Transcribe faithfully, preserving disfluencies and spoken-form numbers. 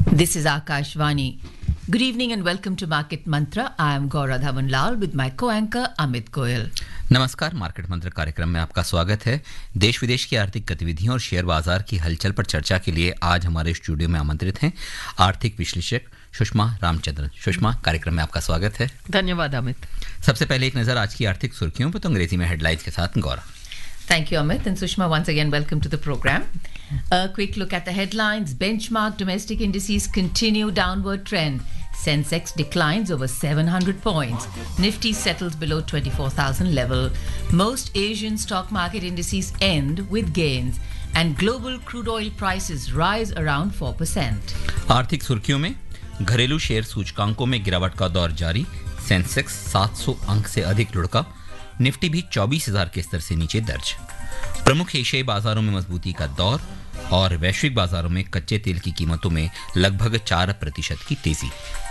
This is Akashvani. Good evening and welcome to Market Mantra. I am Gaura Dhawanlal with my co-anchor Amit Goyal. नमस्कार, market मंत्र कार्यक्रम में आपका स्वागत है। देश विदेश की आर्थिक गतिविधियों और शेयर बाजार की हलचल पर चर्चा के लिए आज हमारे स्टूडियो में आमंत्रित हैं आर्थिक विश्लेषक सुषमा रामचंद्रन। सुषमा, कार्यक्रम में आपका स्वागत है। धन्यवाद अमित। सबसे पहले एक नज़र आज की आर्थिक सुर्खियों पर, तो अंग्रेजी में हेडलाइंस के साथ Gaura. Thank you, Amit. And Sushma, once again, welcome to the program. A quick look at the headlines. Benchmark domestic indices continue downward trend. Sensex declines over seven hundred points. Nifty settles below twenty-four thousand level. Most Asian stock market indices end with gains. And global crude oil prices rise around four percent. आर्थिक सुर्खियों में घरेलू share सूचकांकों में गिरावट का दौर जारी। सेंसेक्स सात सौ अंक से अधिक लुढ़का। निफ्टी भी चौबीस हज़ार के स्तर से नीचे दर्ज। प्रमुख एशियाई बाजारों में मजबूती का दौर और वैश्विक बाजारों में कच्चे तेल की कीमतों में लगभग चार प्रतिशत की तेजी।